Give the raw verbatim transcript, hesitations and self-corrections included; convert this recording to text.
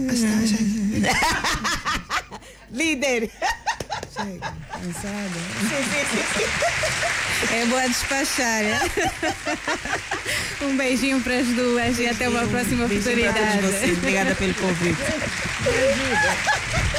Está, chega. Líder. Chega, cansada. Sim, sim, sim, sim. É boa despachar. É? Um beijinho para as duas e até uma próxima Beijinho para todos oportunidade. vocês. Obrigada pelo convite. Me ajuda.